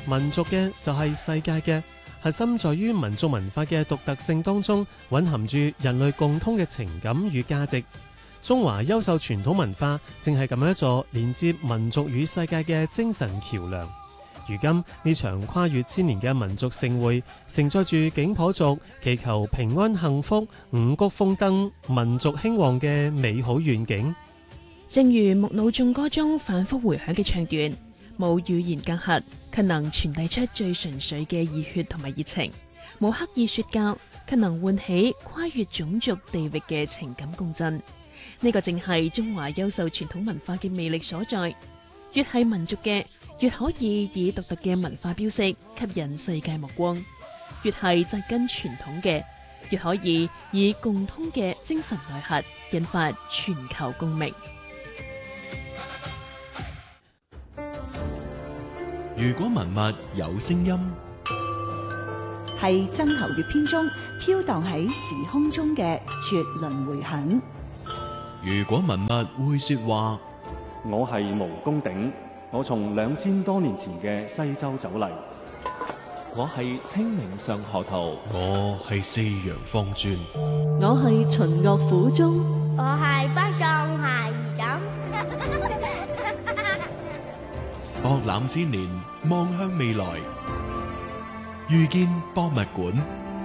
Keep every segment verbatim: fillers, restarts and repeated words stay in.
民族嘅就係世界嘅，核心在於民族文化嘅獨特性當中，蘊含住人類共通嘅情感與價值。中華優秀傳統文化正係咁樣一座連接民族與世界嘅精神橋樑。如今呢場跨越千年嘅民族盛會，承載住景頗族祈求平安幸福、五穀豐登、民族興旺嘅美好願景。 正如木腦眾歌中反覆回響嘅唱段，冇語言隔閡，卻能傳遞出最純粹嘅熱血同埋熱情；冇刻意說教，卻能喚起跨越種族地域嘅情感共振。呢個正係中華優秀傳統文化嘅魅力所在。越係民族嘅，越可以以獨特嘅文化標識吸引世界目光；越係紮根傳統嘅，越可以以共通嘅精神內核引發全球共鳴。 如果文物有聲音， 係曾侯乙編中飄蕩喺時空中嘅絕倫迴響。 如果文物會說話， 我係毛公鼎，我從兩千多年前嘅西周走嚟。 我係清明上河圖， 我係四陽方尊， 我係秦樂府中， 我係北宋孩兒枕。 博覽千年，望向未來，遇見博物館。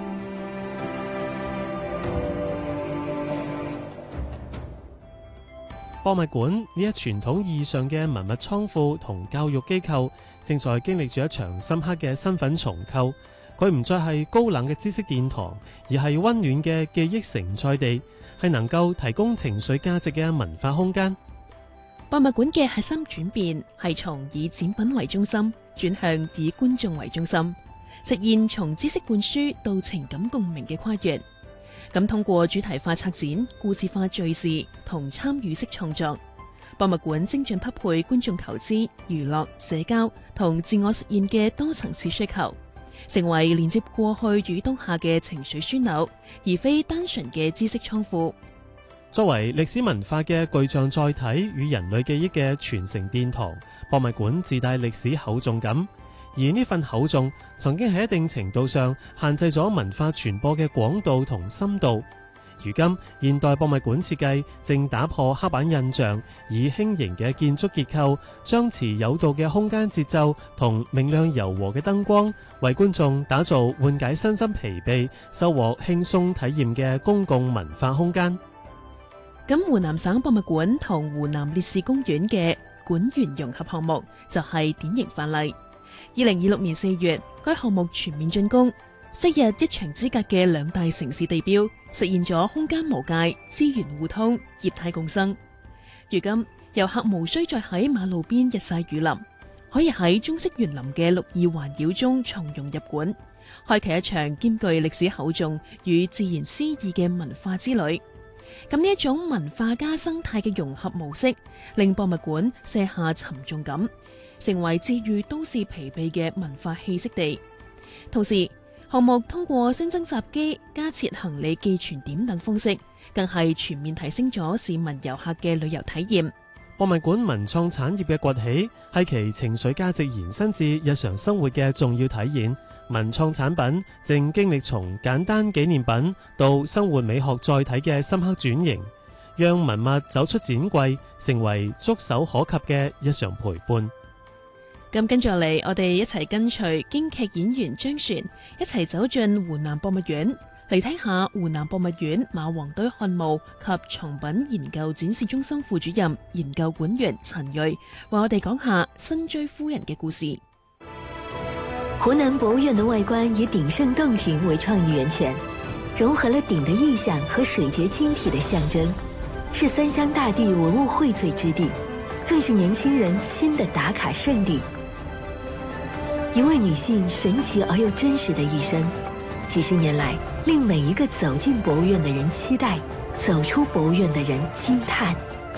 博物館呢一傳統意義上嘅文物倉庫同教育機構，正在經歷住一場深刻嘅身份重構。佢唔再係高冷嘅知識殿堂，而係溫暖嘅記憶承載地，係能夠提供情緒價值嘅文化空間。 博物館嘅核心轉變係從以展品為中心轉向以觀眾為中心，實現從知識灌輸到情感共鳴嘅跨越。咁通過主題化策展、故事化敘事同參與式創作，博物館精準匹配觀眾求知、娛樂、社交同自我實現嘅多層次需求，成為連接過去與當下嘅情緒樞紐，而非單純嘅知識倉庫。 作為歷史文化嘅具象載體與人類記憶嘅傳承殿堂，博物館自帶歷史厚重感，而呢份厚重曾經喺一定程度上限制咗文化傳播嘅廣度同深度。如今現代博物館設計正打破刻板印象，以輕盈嘅建築結構、張弛有度嘅空間節奏同明亮柔和嘅燈光，為觀眾打造緩解身心疲憊、收穫輕鬆體驗嘅公共文化空間。 咁湖南省博物館同湖南烈士公園嘅館園融合項目就係典型範例。二零二六年四月，該項目全面竣工，昔日一牆之隔嘅兩大城市地標，實現咗空間無界、資源互通、業態共生。如今，遊客無需再喺馬路邊日曬雨淋，可以喺中式園林嘅綠意環繞中從容入館，開啟一場兼具歷史厚重與自然詩意嘅文化之旅。咁呢一種文化加生態嘅融合模式，令博物館卸下沉重感，成為治愈都市疲憊嘅文化氣息地。同時，項目通過新增閘機、加設行李寄存點等方式，更係全面提升咗市民遊客嘅旅遊體驗。 博物館文創產業嘅崛起，係其情緒價值延伸至日常生活嘅重要體現。文創產品正經歷從簡單紀念品到生活美學載體嘅深刻轉型，讓文物走出展櫃，成為觸手可及嘅日常陪伴。 咁跟住嚟，我哋一齊跟隨京劇演員張璇，一齊走進湖南博物院，嚟聽下湖南博物院馬王堆漢墓及藏品研究展示中心副主任、研究館員陳瑞，為我哋講下辛追夫人嘅故事。 湖南博物院的外觀以鼎盛洞庭為創意源泉，融合了鼎的意象和水結晶體的象徵，是三湘大地文物薈萃之地，更是年輕人新的打卡聖地。一位女性神奇而又真實的一生，幾十年來令每一個走進博物院的人期待，走出博物院的人驚嘆。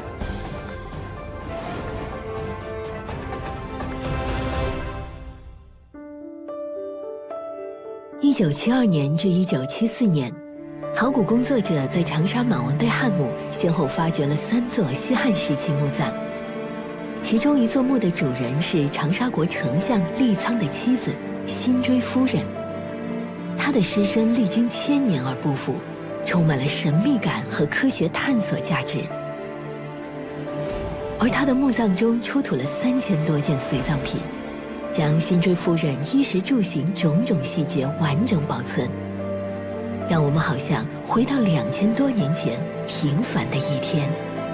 一九七二年至一九七四年，考古工作者在長沙馬王堆漢墓先後發掘了三座西漢時期墓葬。 其中一座墓的主人是长沙国丞相利苍的妻子辛追夫人，她的尸身历经千年而不腐，充满了神秘感和科学探索价值。而她的墓葬中出土了三千多件随葬品，将辛追夫人衣食住行种种细节完整保存，让我们好像回到两千多年前平凡的一天。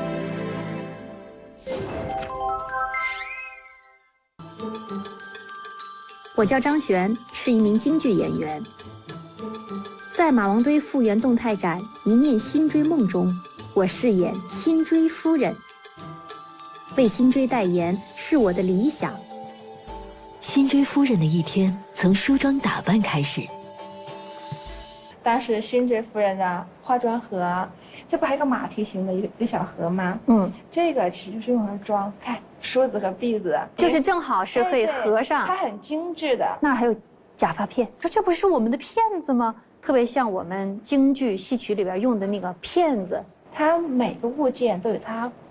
我叫张璇，是一名京剧演员。在马王堆复原动态展《一念辛追梦》中，我饰演辛追夫人。为辛追代言是我的理想。 辛追夫人的一天从梳妆打扮开始。 当时辛追夫人的化妆盒，这不还有一个马蹄形的一个一个小盒吗？ 嗯， 这个其实就是用来装，看梳子和篦子， 就是正好是可以合上。 它很精致的。 那儿还有假发片，说这不是我们的片子吗？特别像我们京剧戏曲里边用的那个片子。 它每个物件都有它